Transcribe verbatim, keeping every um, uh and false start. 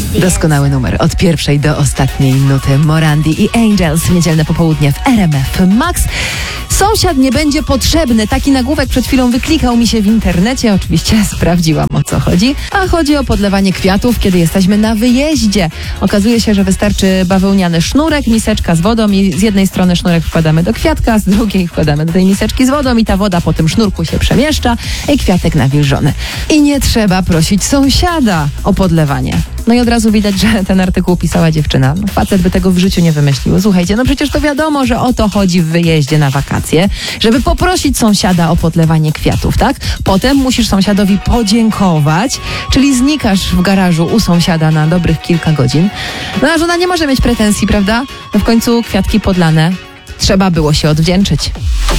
Doskonały numer od pierwszej do ostatniej nuty. Morandi i Angels, niedzielne popołudnie w R M F Max. Sąsiad nie będzie potrzebny. Taki nagłówek przed chwilą wyklikał mi się w internecie. Oczywiście sprawdziłam, o co chodzi. A chodzi o podlewanie kwiatów, kiedy jesteśmy na wyjeździe. Okazuje się, że wystarczy bawełniany sznurek, miseczka z wodą i z jednej strony sznurek wkładamy do kwiatka, z drugiej wkładamy do tej miseczki z wodą i ta woda po tym sznurku się przemieszcza i kwiatek nawilżony. I nie trzeba prosić sąsiada o podlewanie. No i od razu widać, że ten artykuł pisała dziewczyna. No, facet by tego w życiu nie wymyślił. Słuchajcie, no przecież to wiadomo, że o to chodzi w wyjeździe na wakacje, żeby poprosić sąsiada o podlewanie kwiatów, tak? Potem musisz sąsiadowi podziękować, czyli znikasz w garażu u sąsiada na dobrych kilka godzin. No a żona nie może mieć pretensji, prawda? No w końcu kwiatki podlane. Trzeba było się odwdzięczyć.